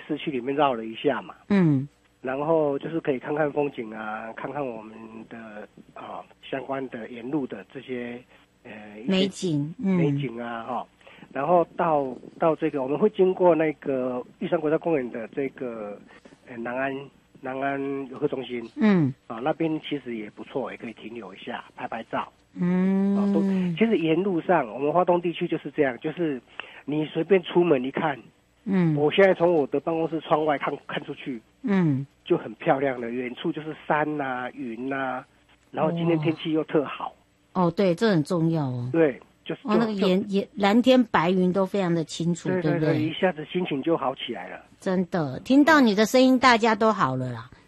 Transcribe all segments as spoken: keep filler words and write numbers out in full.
市区里面绕了一下嘛， 嗯， 然后就是可以看看风景啊，看看我们的啊相关的沿路的这些呃美景，嗯， 美景啊哈、哦，然后到到这个我们会经过那个玉山国家公园的这个呃南安南安游客中心， 嗯， 啊那边其实也不错，也可以停留一下拍拍照。 嗯， 哦，都其实沿路上我们花东地区就是这样，就是你随便出门一看， 嗯， 我现在从我的办公室窗外看看出去， 嗯， 就很漂亮的，远处就是山呐、啊、云呐、啊，然后今天天气又特好。 哦，对，这很重要哦。 对，就是哦，那个颜颜蓝天白云都非常的清楚， 对对对不对？ 一下子心情就好起来了。 真的，听到你的声音，大家都好了啦。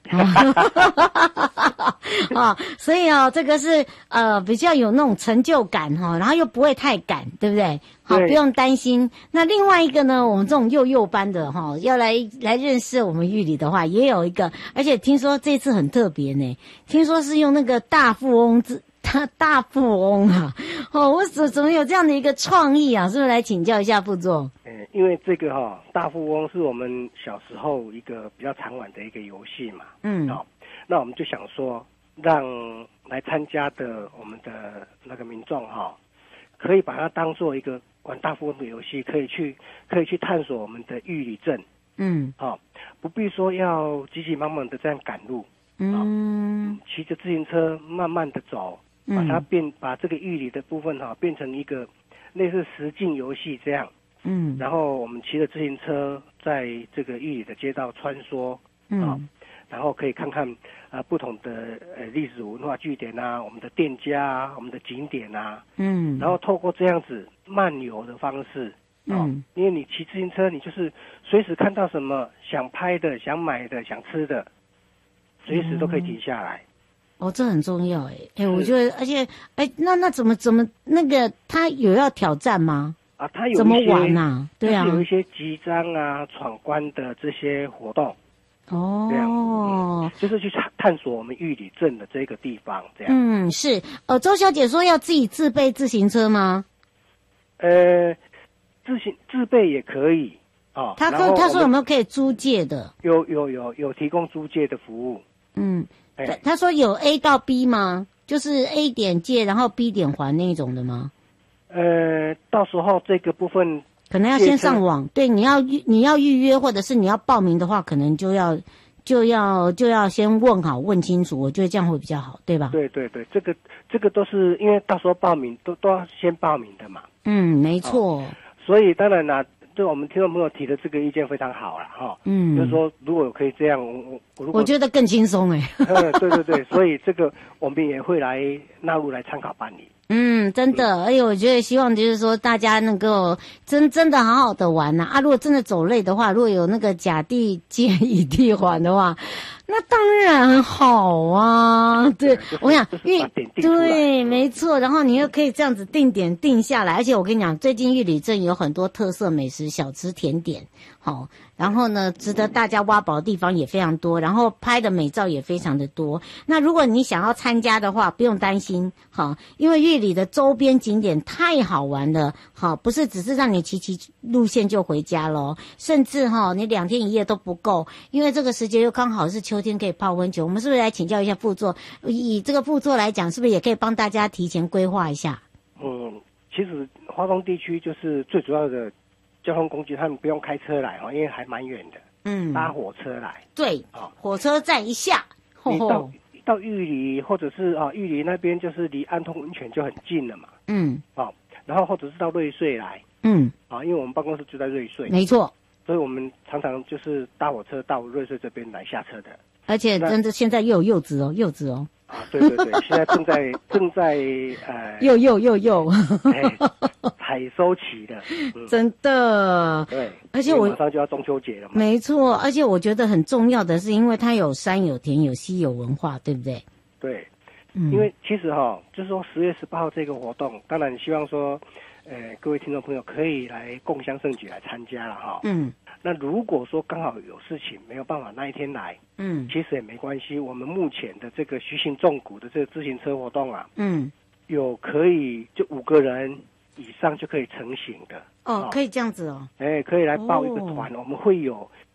哦，所以哦，这个是呃比较有那种成就感哈、哦，然后又不会太赶，对不对？好，不用担心。那另外一个呢，我们这种幼幼班的哈、哦，要来来认识我们玉里的话，也有一个，而且听说这次很特别呢，听说是用那个大富翁字。他大富翁啊，哦，我怎怎么有这样的一个创意啊？是不是来请教一下副座？ 嗯，因为这个哈、哦，大富翁是我们小时候一个比较常玩的一个游戏嘛。 嗯， 好、哦，那我们就想说，让来参加的我们的那个民众哈、哦，可以把它当做一个玩大富翁的游戏，可以去可以去探索我们的玉里镇。 嗯， 好、哦，不必说要急急忙忙的这样赶路。 嗯， 骑着自行车慢慢的走。把它变，把这个玉里的部分哈、哦、变成一个类似实境游戏这样， 嗯， 然后我们骑着自行车在这个玉里的街道穿梭， 嗯、 哦，然后可以看看啊、呃、不同的呃历史文化据点啊，我们的店家啊，我们的景点啊， 嗯， 然后透过这样子漫游的方式，哦、 嗯， 因为你骑自行车，你就是随时看到什么想拍的、想买的、想吃的，随时都可以停下来。 哦，这很重要哎哎，我觉得，而且哎，那那怎么怎么那个他有要挑战吗？ 啊，他有一些怎么玩啊？对啊， 就是有一些集章啊、闯关的这些活动。 哦， 这样、嗯，就是去探索我们玉里镇的这个地方，这样。 嗯，是。呃，周小姐说要自己自备自行车吗？ 呃，自行自备也可以哦。 他说他说有没有可以租借的？ 有有有有提供租借的服务。 嗯。他他说有 A 到 B 吗？就是 A 点借，然后 B 点还那种的吗？ 呃，到时候这个部分可能要先上网，对，你要预你要预约或者是你要报名的话，可能就要就要就要先问好问清楚，我觉得这样会比较好，对吧？ 对对对，这个这个都是因为到时候报名都都要先报名的嘛。 嗯，没错。 哦、所以当然啦。对我们听众朋友提的这个意见非常好了哈，嗯，就是说如果可以这样，我我如果我觉得更轻松哎， 嗯，对对对，所以这个我们也会来纳入来参考办理。 嗯，真的，而且我觉得希望就是说大家能够真真的好好的玩呐 啊, 啊！如果真的走累的话，如果有那个甲地借乙地还的话，那当然好啊。对， 就是、 我想， 因为对，没错。然后你又可以这样子定点定下来，而且我跟你讲，最近玉里镇有很多特色美食、小吃、甜点，好。然后呢，值得大家挖宝的地方也非常多，然后拍的美照也非常的多。那如果你想要参加的话，不用担心，好，因为玉里的周边景点太好玩了，好，不是只是让你骑骑路线就回家咯，甚至哈，你两天一夜都不够，因为这个时节又刚好是秋天，可以泡温泉。我们是不是来请教一下副座？以这个副座来讲，是不是也可以帮大家提前规划一下？ 嗯，其实花东地区就是最主要的交通工具，他们不用开车来哦，因为还蛮远的。嗯，搭火车来。 对，哦，火车站一下， 你到到玉里或者是啊玉里那边，就是离安通温泉就很近了嘛。嗯，哦，然后或者是到瑞穗来。嗯，啊，因为我们办公室就在瑞穗。 没错。 所以我们常常就是搭火车到瑞穗这边来下车的。 而且真的现在又有柚子哦，柚子哦。 啊，对对对，现在正在正在呃， 又又又又， 哎，采收期的， 嗯、真的。 对， 而且我马上就要中秋节了嘛。 没错，而且我觉得很重要的是，因为它有山有田有溪有文化，对不对？ 对，嗯、因为其实哈、哦，就是说十月十八号这个活动，当然希望说，呃，各位听众朋友可以来共襄盛举来参加了哈。嗯。那如果说刚好有事情没有办法那一天来，嗯，其实也没关系。我们目前的这个徐行纵谷的这个自行车活动啊，嗯，有可以就五个人以上就可以成型的。 哦，哦可以这样子哦。 哎，可以来报一个团，哦、我们会有